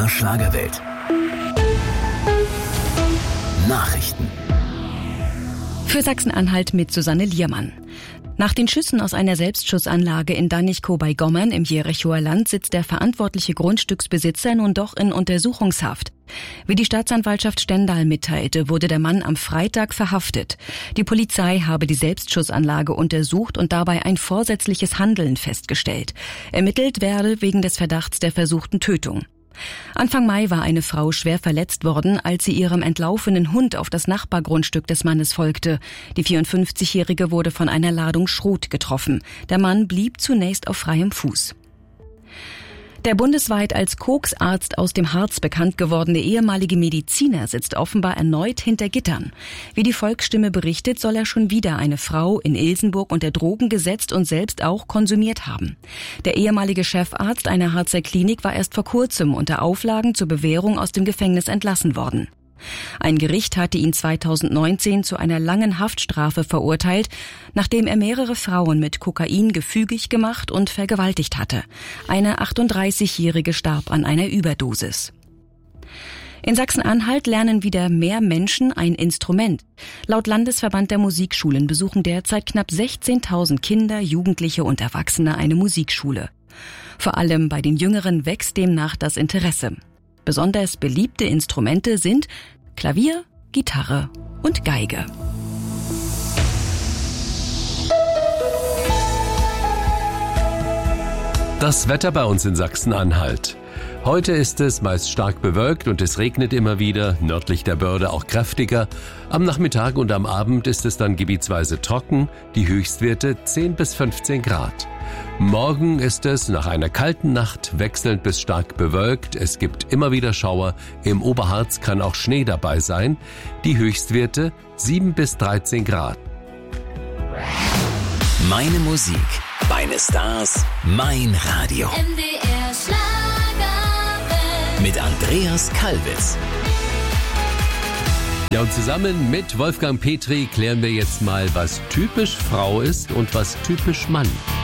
MDR Schlagerwelt. Nachrichten. Für Sachsen-Anhalt mit Susanne Liermann. Nach den Schüssen aus einer Selbstschussanlage in Danichkow bei Gommern im Jerichower Land sitzt der verantwortliche Grundstücksbesitzer nun doch in Untersuchungshaft. Wie die Staatsanwaltschaft Stendal mitteilte, wurde der Mann am Freitag verhaftet. Die Polizei habe die Selbstschussanlage untersucht und dabei ein vorsätzliches Handeln festgestellt. Ermittelt werde wegen des Verdachts der versuchten Tötung. Anfang Mai war eine Frau schwer verletzt worden, als sie ihrem entlaufenen Hund auf das Nachbargrundstück des Mannes folgte. Die 54-Jährige wurde von einer Ladung Schrot getroffen. Der Mann blieb zunächst auf freiem Fuß. Der bundesweit als Koksarzt aus dem Harz bekannt gewordene ehemalige Mediziner sitzt offenbar erneut hinter Gittern. Wie die Volksstimme berichtet, soll er schon wieder eine Frau in Ilsenburg unter Drogen gesetzt und selbst auch konsumiert haben. Der ehemalige Chefarzt einer Harzer Klinik war erst vor kurzem unter Auflagen zur Bewährung aus dem Gefängnis entlassen worden. Ein Gericht hatte ihn 2019 zu einer langen Haftstrafe verurteilt, nachdem er mehrere Frauen mit Kokain gefügig gemacht und vergewaltigt hatte. Eine 38-Jährige starb an einer Überdosis. In Sachsen-Anhalt lernen wieder mehr Menschen ein Instrument. Laut Landesverband der Musikschulen besuchen derzeit knapp 16.000 Kinder, Jugendliche und Erwachsene eine Musikschule. Vor allem bei den Jüngeren wächst demnach das Interesse. Besonders beliebte Instrumente sind Klavier, Gitarre und Geige. Das Wetter bei uns in Sachsen-Anhalt. Heute ist es meist stark bewölkt und es regnet immer wieder, nördlich der Börde auch kräftiger. Am Nachmittag und am Abend ist es dann gebietsweise trocken, die Höchstwerte 10 bis 15 Grad. Morgen ist es nach einer kalten Nacht wechselnd bis stark bewölkt. Es gibt immer wieder Schauer. Im Oberharz kann auch Schnee dabei sein. Die Höchstwerte 7 bis 13 Grad. Meine Musik, meine Stars, mein Radio. MDR Schlagerwelt. Mit Andreas Kalbitz. Ja, und zusammen mit Wolfgang Petri klären wir jetzt mal, was typisch Frau ist und was typisch Mann.